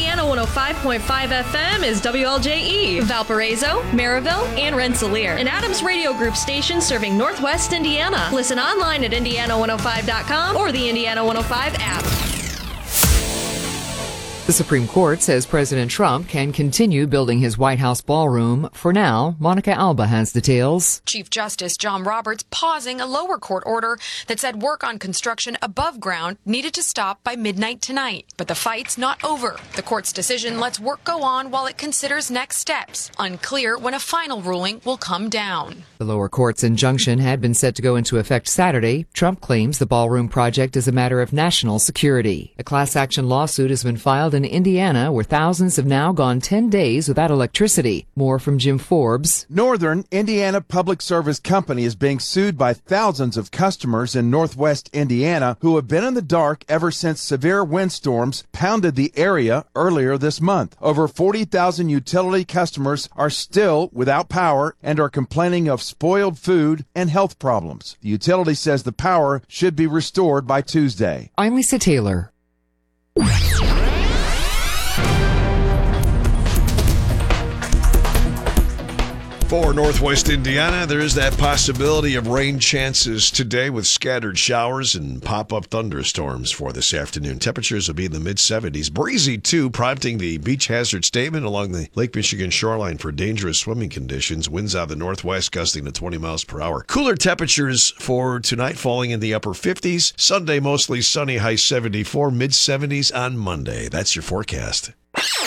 Indiana 105.5 FM is WLJE, Valparaiso, Maryville, and Rensselaer, an Adams Radio Group station serving Northwest Indiana. Listen online at Indiana105.com or the Indiana 105 app. The Supreme Court says President Trump can continue building his White House ballroom. For now, Monica Alba has details. Chief Justice John Roberts pausing a lower court order that said work on construction above ground needed to stop by midnight tonight. But the fight's not over. The court's decision lets work go on while it considers next steps. Unclear when a final ruling will come down. The lower court's injunction had been set to go into effect Saturday. Trump claims the ballroom project is a matter of national security. A class action lawsuit has been filed in Indiana, where thousands have now gone 10 days without electricity. More from Jim Forbes. Northern Indiana Public Service Company is being sued by thousands of customers in northwest Indiana who have been in the dark ever since severe windstorms pounded the area earlier this month. Over 40,000 utility customers are still without power and are complaining of spoiled food and health problems. The utility says the power should be restored by Tuesday. I'm Lisa Taylor. For Northwest Indiana, there is that possibility of rain chances today with scattered showers and pop-up thunderstorms for this afternoon. Temperatures will be in the mid-70s. Breezy, too, prompting the beach hazard statement along the Lake Michigan shoreline for dangerous swimming conditions. Winds out of the northwest gusting to 20 miles per hour. Cooler temperatures for tonight falling in the upper 50s. Sunday, mostly sunny, high 74, mid-70s on Monday. That's your forecast.